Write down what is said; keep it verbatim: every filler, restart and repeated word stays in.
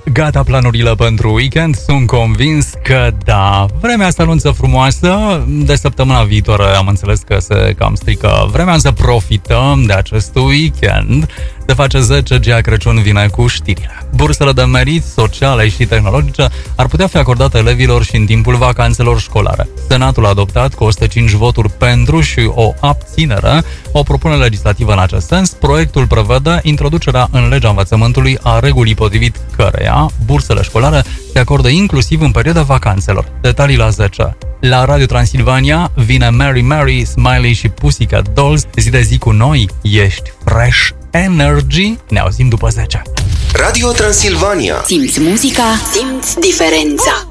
Gata planurile pentru weekend? Sunt convins că da. Vremea asta anunță frumoasă. De săptămâna viitoare am înțeles că se cam strică vremea, să profităm de acest weekend. Se face zece G a Crăciun, vine cu știrile. Bursele de merit sociale și tehnologice ar putea fi acordate elevilor și în timpul vacanțelor școlare. Senatul a adoptat cu o sută cinci voturi pentru și o abținere o propunere legislativă în acest sens. Proiectul prevede introducerea în legea învățământului a regulii potrivit căreia bursele școlare se acordă inclusiv în perioada vacanțelor. Detalii la zece. La Radio Transilvania vine Mary Mary, Smiley și Pussycat Dolls. Zi de zi cu noi, ești fresh energy. Ne auzim după zece. Radio Transilvania. Simți muzica, simți diferența.